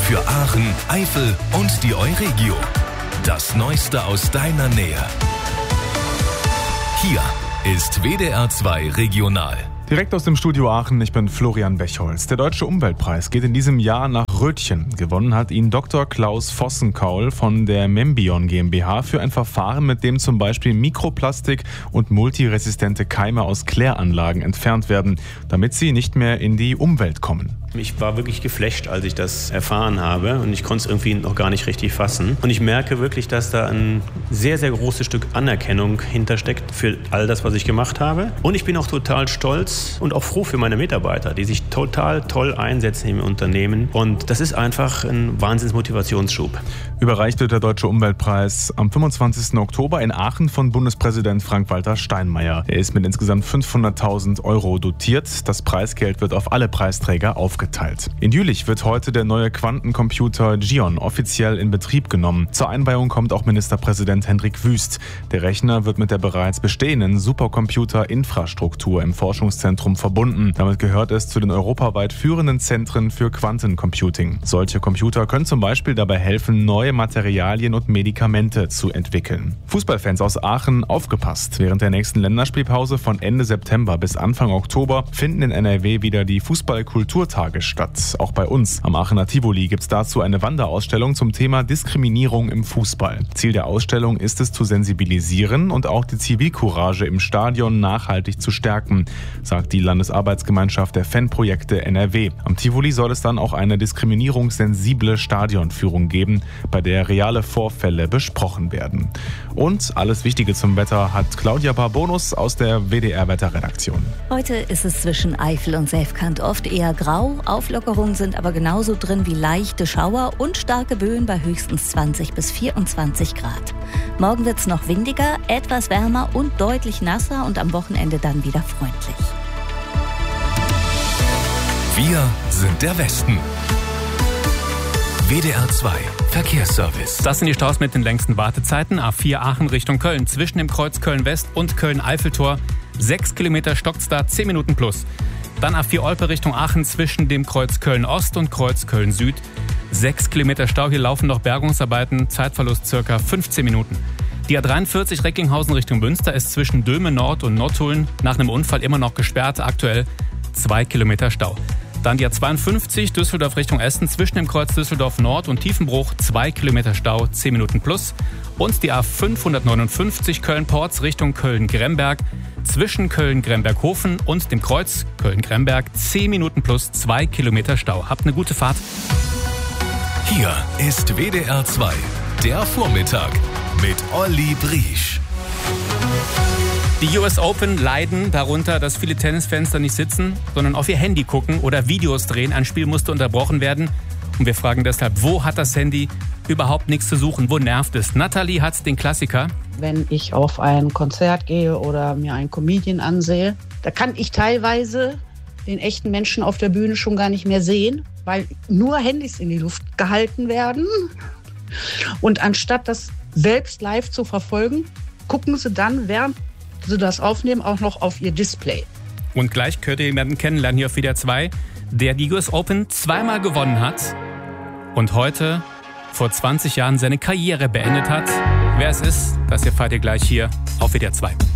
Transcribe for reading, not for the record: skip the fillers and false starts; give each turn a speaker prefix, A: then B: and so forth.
A: Für Aachen, Eifel und die Euregio. Das Neueste aus deiner Nähe. Hier ist WDR 2 Regional.
B: Direkt aus dem Studio Aachen, ich bin Florian Bechholz. Der Deutsche Umweltpreis geht in diesem Jahr nach Rötchen. Gewonnen hat ihn Dr. Klaus Vossenkaul von der Membion GmbH für ein Verfahren, mit dem zum Beispiel Mikroplastik und multiresistente Keime aus Kläranlagen entfernt werden, damit sie nicht mehr in die Umwelt kommen.
C: Ich war wirklich geflasht, als ich das erfahren habe, und ich konnte es irgendwie noch gar nicht richtig fassen. Und ich merke wirklich, dass da ein sehr, sehr großes Stück Anerkennung hintersteckt für all das, was ich gemacht habe. Und ich bin auch total stolz und auch froh für meine Mitarbeiter, die sich total toll einsetzen im Unternehmen. Und das ist einfach ein Wahnsinnsmotivationsschub.
B: Überreicht wird der Deutsche Umweltpreis am 25. Oktober in Aachen von Bundespräsident Frank-Walter Steinmeier. Er ist mit insgesamt 500.000 € dotiert. Das Preisgeld wird auf alle Preisträger aufgeteilt. In Jülich wird heute der neue Quantencomputer Gion offiziell in Betrieb genommen. Zur Einweihung kommt auch Ministerpräsident Hendrik Wüst. Der Rechner wird mit der bereits bestehenden Supercomputer-Infrastruktur im Forschungszentrum verbunden. Damit gehört es zu den europaweit führenden Zentren für Quantencomputing. Solche Computer können zum Beispiel dabei helfen, neue Materialien und Medikamente zu entwickeln. Fußballfans aus Aachen, aufgepasst! Während der nächsten Länderspielpause von Ende September bis Anfang Oktober finden in NRW wieder die Fußball-Kulturtage statt. Auch bei uns am Aachener Tivoli gibt es dazu eine Wanderausstellung zum Thema Diskriminierung im Fußball. Ziel der Ausstellung ist es, zu sensibilisieren und auch die Zivilcourage im Stadion nachhaltig zu stärken, sagt die Landesarbeitsgemeinschaft der Fanprojekte NRW. Am Tivoli soll es dann auch eine diskriminierungssensible Stadionführung geben, bei der reale Vorfälle besprochen werden. Und alles Wichtige zum Wetter hat Claudia Barbonus aus der WDR-Wetterredaktion.
D: Heute ist es zwischen Eifel und Selfkant oft eher grau. Auflockerungen sind aber genauso drin wie leichte Schauer und starke Böen bei höchstens 20 bis 24 Grad. Morgen wird es noch windiger, etwas wärmer und deutlich nasser und am Wochenende dann wieder freundlich.
A: Wir sind der Westen. WDR 2 Verkehrsservice.
E: Das sind die Staus mit den längsten Wartezeiten. A4 Aachen Richtung Köln. Zwischen dem Kreuz Köln-West und Köln-Eiffeltor 6 Kilometer stockt's da, 10 Minuten plus. Dann A4 Olpe Richtung Aachen zwischen dem Kreuz Köln-Ost und Kreuz Köln-Süd. 6 Kilometer Stau, hier laufen noch Bergungsarbeiten, Zeitverlust circa 15 Minuten. Die A43 Recklinghausen Richtung Münster ist zwischen Döme Nord und Nottuln nach einem Unfall immer noch gesperrt, aktuell 2 Kilometer Stau. Dann die A52 Düsseldorf Richtung Essen zwischen dem Kreuz Düsseldorf Nord und Tiefenbruch 2 Kilometer Stau, 10 Minuten plus. Und die A559 Köln-Porz Richtung Köln-Gremberg zwischen Köln-Gremberg-Hofen und dem Kreuz Köln-Gremberg 10 Minuten plus 2 Kilometer Stau. Habt eine gute Fahrt.
A: Hier ist WDR 2, der Vormittag mit Olli Briesch.
E: Die US Open leiden darunter, dass viele Tennisfans da nicht sitzen, sondern auf ihr Handy gucken oder Videos drehen. Ein Spiel musste unterbrochen werden. Und wir fragen deshalb, wo hat das Handy überhaupt nichts zu suchen? Wo nervt es? Nathalie hat den Klassiker.
F: Wenn ich auf ein Konzert gehe oder mir einen Comedian ansehe, da kann ich teilweise den echten Menschen auf der Bühne schon gar nicht mehr sehen, weil nur Handys in die Luft gehalten werden. Und anstatt das selbst live zu verfolgen, gucken sie dann, während sie das aufnehmen, auch noch auf ihr Display.
E: Und gleich könnt ihr jemanden kennenlernen hier auf WDR 2, der die US Open zweimal gewonnen hat und heute vor 20 Jahren seine Karriere beendet hat. Wer es ist, das erfahrt ihr gleich hier auf WDR 2.